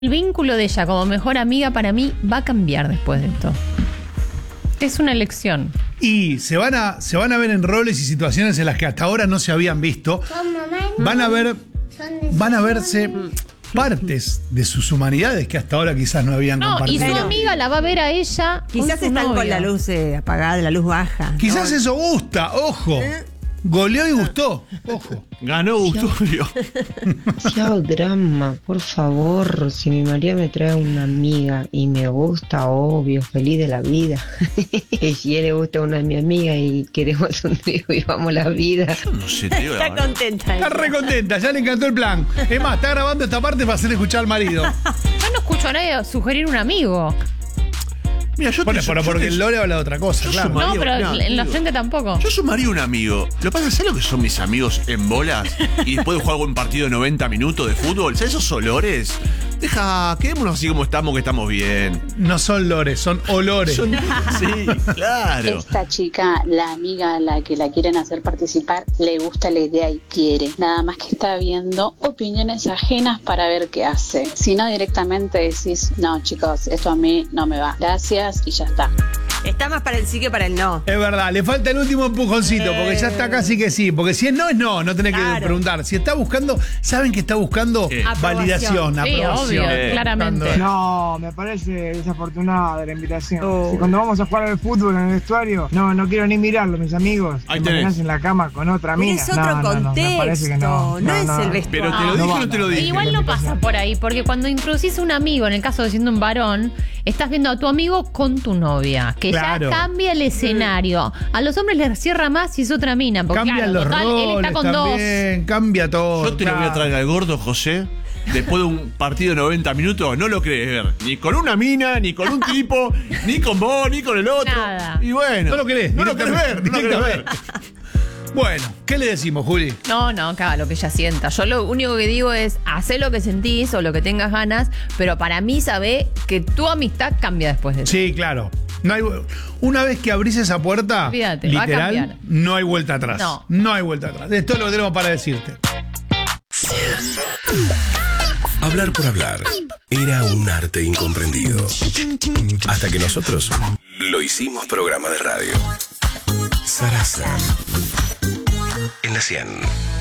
El vínculo de ella como mejor amiga para mí va a cambiar después de esto. Es una elección. Y se van a ver en roles y situaciones en las que hasta ahora no se habían visto. Van a verse partes de sus humanidades que hasta ahora quizás no habían compartido. Y su amiga la va a ver a ella. Quizás están con la luz apagada, la luz baja. Quizás eso gusta, ojo. Goleó y gustó, ojo. Ganó Gusturio. Demasiado drama, por favor. Si mi marido me trae una amiga y me gusta, obvio, feliz de la vida. Y si a él le gusta una de mis amigas y queremos un trío y vamos la vida. Yo no sé, tío. Está contenta. Está re contenta, ya le encantó el plan. Es más, está grabando esta parte para hacer escuchar al marido. Yo no escucho a nadie sugerir un amigo. Mira, yo Bueno, pero porque el Lore habla de otra cosa, Yo claro. sumaría- No, pero no, en la digo, frente tampoco. Yo sumaría un amigo. Lo que pasa es, ¿sabes lo que son mis amigos en bolas? Y después de jugar un partido de 90 minutos de fútbol. ¿Sabes esos olores? Quedémonos así como estamos, que estamos bien. No son lores, son olores. Sí, claro. Esta chica, la amiga a la que la quieren hacer participar, le gusta la idea y quiere. Nada más que está viendo opiniones ajenas para ver qué hace. Si no, directamente decís, no chicos, esto a mí no me va. Gracias y ya está. Está más para el sí que para el no. Es verdad, le falta el último empujoncito, porque ya está casi que sí. Porque si es no, es no, no tenés que Claro. preguntar. Si está buscando, saben que está buscando validación, Sí, aprobación. obvio, claramente. No, me parece desafortunada la invitación. Si cuando vamos a jugar al fútbol en el vestuario, no quiero ni mirarlo, mis amigos. Ahí Me tenés. imaginas en la cama con otra Pero mina. es otro me contexto. parece que no es el Pero vestuario. te lo dije o no te lo dije. Igual no pasa por ahí, porque cuando introducís un amigo, en el caso de siendo un varón, estás viendo a tu amigo con tu novia, que Claro. ya cambia el escenario. A los hombres les cierra más si es otra mina, porque Cambian claro, los total, él roles está con también, cambia todo. Yo te lo voy a traer al gordo, José. Después de un partido de 90 minutos, no lo querés ver. Ni con una mina, ni con un tipo, ni con vos, ni con el otro. Nada. Y bueno. No lo querés, No lo querés ver, no lo querés ver. Bueno, ¿qué le decimos, Juli? dos. No, que haga lo que ella sienta. Yo lo único que digo es, hacé lo que sentís o lo que tengas ganas, pero para mí sabe que tu amistad cambia después de eso. Sí, claro. No hay, una vez que abrís esa puerta, Olvídate, va a literal, cambiar. no hay vuelta atrás. No. hay vuelta atrás. Esto es lo que tenemos para decirte. Hablar por hablar era un arte incomprendido. Hasta que nosotros lo hicimos programa de radio. Sarasa. En la 100.